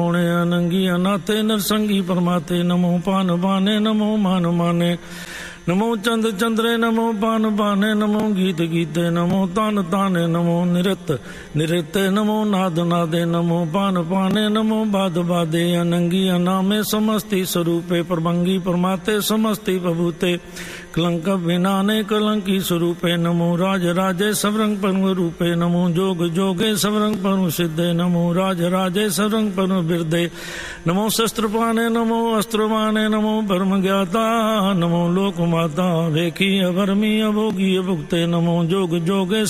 अनंगी अनाथे नरसंगी परमाते नमो पान बाने नमो मान माने नमो चंद चंद्रे नमो पान पाने नमो गीत गीते नमो तान ताने नमो निरत निरते नमो नाद नादे नमो पान पाने नमो बाद बादे अनंगी अनामे समस्ति स्वरूपे प्रभंगी परमाते समस्ति प्रभुते कलंक विनाने कलंकी स्वरूपे नमो राज राजे सबरंग परम रूपे नमो जोग जोगे सबरंग परम सिद्धे नमो राज राजे सबरंग परम बिरदे नमो शस्त्र पाने नमो अस्त्र पाने नमो परम ज्ञाता नमो लोक माता वेखी अभरमी अभोगी भुक्ते नमो जोग जोगे